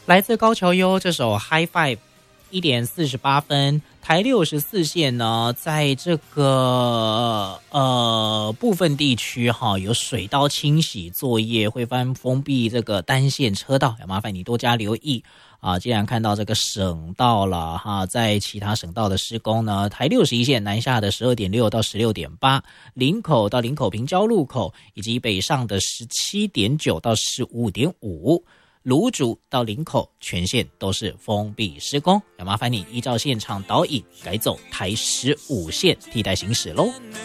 来自高桥优这首 High Five 1点48分，台64线呢，在这个部分地区哈有水道清洗作业，会封闭这个单线车道，要麻烦你多加留意啊。既然看到这个省道了哈，在其他省道的施工呢，台61线南下的12.6到16.8，林口到林口平交路口，以及北上的17.9到15.5。芦竹到林口全线都是封闭施工，要麻烦你依照现场导引改走台15线替代行驶咯。